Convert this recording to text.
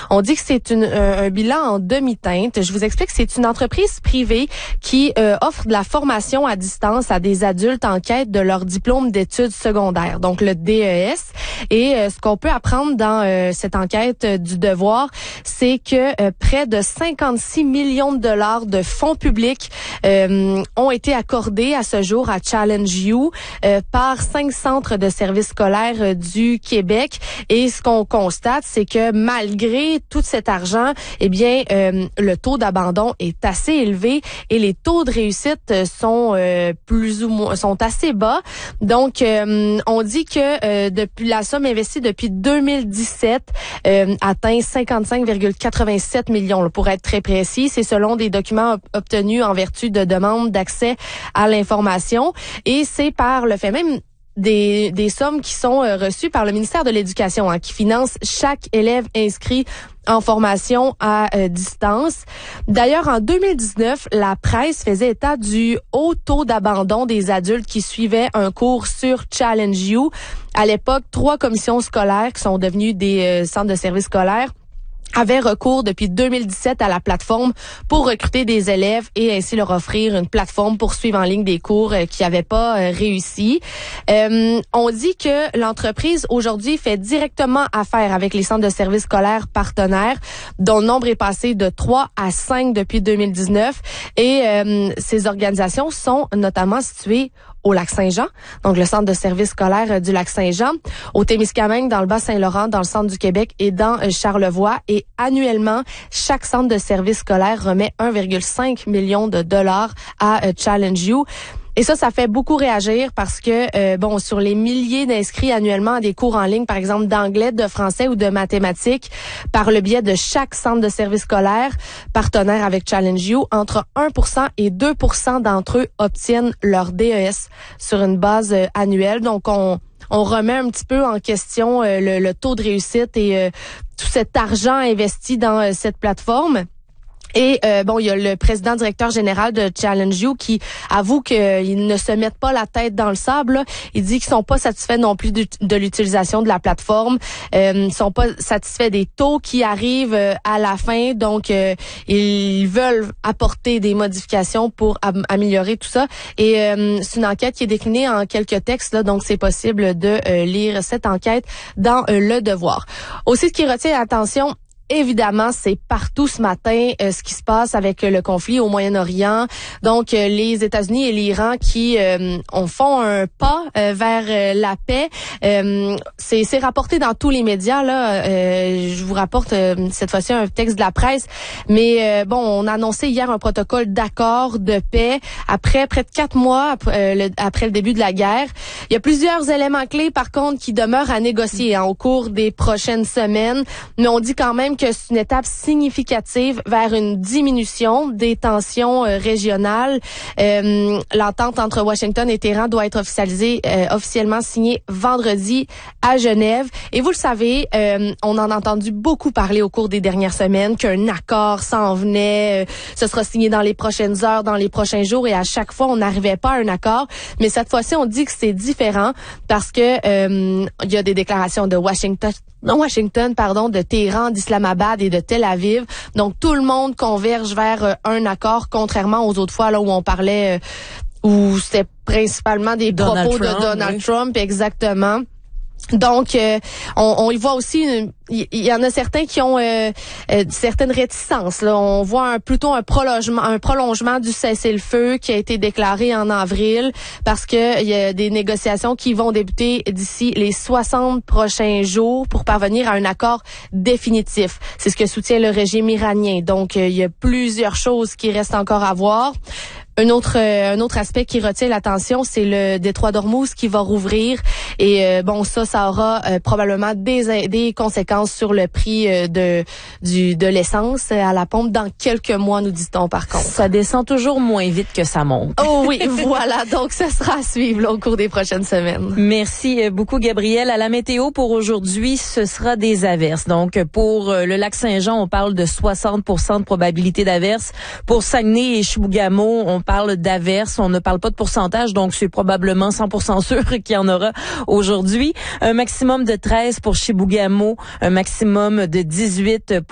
On dit que c'est un bilan en demi-teinte. Je vous explique, c'est une entreprise privée qui offre de la formation à distance à des adultes en quête de leur diplôme d'études secondaires, donc le DES. Et ce qu'on peut apprendre dans cette enquête du Devoir, c'est que près de 56 millions de dollars de fonds publics ont été accordés à ce jour à Challenge You par 5 centres de services scolaires du Québec. Et ce qu'on constate, c'est que malgré tout cet argent, eh bien, le taux d'abandon est assez élevé et les taux de réussite sont plus ou moins sont assez bas. Donc, on dit que depuis la somme investie depuis 2017 atteint 55,87 millions là, pour être très précis. C'est selon des documents obtenus en vertu de demandes d'accès à l'information et c'est par le fait même des sommes qui sont reçues par le ministère de l'Éducation qui finance chaque élève inscrit en formation à distance. D'ailleurs, en 2019, la presse faisait état du haut taux d'abandon des adultes qui suivaient un cours sur Challenge You. À l'époque, 3 commissions scolaires qui sont devenues des centres de services scolaires avaient recours depuis 2017 à la plateforme pour recruter des élèves et ainsi leur offrir une plateforme pour suivre en ligne des cours qui n'avaient pas réussi. On dit que l'entreprise aujourd'hui fait directement affaire avec les centres de services scolaires partenaires dont le nombre est passé de 3 à 5 depuis 2019 et ces organisations sont notamment situées au Lac-Saint-Jean, donc le centre de services scolaires du Lac-Saint-Jean, au Témiscamingue, dans le Bas-Saint-Laurent, dans le centre du Québec et dans Charlevoix. Et annuellement, chaque centre de services scolaires remet 1,5 million de dollars à Challenge You. Et ça fait beaucoup réagir parce que, sur les milliers d'inscrits annuellement à des cours en ligne, par exemple d'anglais, de français ou de mathématiques, par le biais de chaque centre de service scolaire partenaire avec Challenge You, entre 1% et 2% d'entre eux obtiennent leur DES sur une base annuelle. Donc, on remet un petit peu en question le taux de réussite et tout cet argent investi dans cette plateforme. Et il y a le président directeur général de Challenge You qui avoue qu'ils ne se mettent pas la tête dans le sable. Là. Il dit qu'ils sont pas satisfaits non plus de l'utilisation de la plateforme. Ils sont pas satisfaits des taux qui arrivent à la fin. Donc, ils veulent apporter des modifications pour améliorer tout ça. Et c'est une enquête qui est déclinée en quelques textes. Là, donc, c'est possible de lire cette enquête dans Le Devoir. Aussi, ce qui retient l'attention, évidemment, c'est partout ce matin ce qui se passe avec le conflit au Moyen-Orient. Donc, les États-Unis et l'Iran qui font un pas vers la paix. C'est rapporté dans tous les médias. Là, je vous rapporte cette fois-ci un texte de la presse. Mais on a annoncé hier un protocole d'accord de paix après près de 4 mois après le début de la guerre. Il y a plusieurs éléments clés, par contre, qui demeurent à négocier au cours des prochaines semaines. Mais on dit quand même que c'est une étape significative vers une diminution des tensions régionales. L'entente entre Washington et Téhéran doit être officiellement signée vendredi à Genève. Et vous le savez, on en a entendu beaucoup parler au cours des dernières semaines qu'un accord s'en venait, ce sera signé dans les prochaines heures, dans les prochains jours, et à chaque fois, on n'arrivait pas à un accord. Mais cette fois-ci, on dit que c'est différent parce que il y a des déclarations de Washington, de Téhéran, d'Islamabad et de Tel Aviv. Donc, tout le monde converge vers un accord, contrairement aux autres fois là où on parlait, où c'était principalement des propos de Donald Trump, exactement. Donc, on y voit aussi, il y en a certains qui ont certaines réticences. Là, on voit plutôt un prolongement du cessez-le-feu qui a été déclaré en avril, parce que il y a des négociations qui vont débuter d'ici les 60 prochains jours pour parvenir à un accord définitif. C'est ce que soutient le régime iranien. Donc, il y a plusieurs choses qui restent encore à voir. Un autre aspect qui retient l'attention, c'est le détroit d'Ormuz qui va rouvrir. Et ça aura probablement des conséquences sur le prix de l'essence à la pompe dans quelques mois, nous dit-on par contre. Ça descend toujours moins vite que ça monte. Oh oui, voilà. Donc, ça sera à suivre là, au cours des prochaines semaines. Merci beaucoup, Gabrielle. À la météo pour aujourd'hui, ce sera des averses. Donc, pour le Lac-Saint-Jean, on parle de 60% de probabilité d'averses. Pour Saguenay et Chibougamau, on parle d'averses. On ne parle pas de pourcentage, donc c'est probablement 100% sûr qu'il y en aura aujourd'hui. Un maximum de 13 pour Chibougamau, un maximum de 18 pour